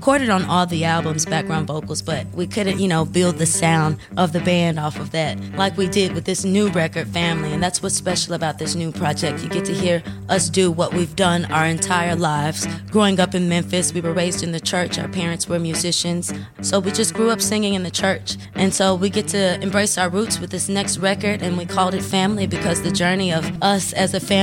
recorded on all the albums, background vocals, but we couldn't, build the sound of the band off of that like we did with this new record, Family. And that's what's special about this new project. You get to hear us do what we've done our entire lives. Growing up in Memphis, we were raised in the church. Our parents were musicians. So we just grew up singing in the church. And so we get to embrace our roots with this next record, and we called it Family because the journey of us as a family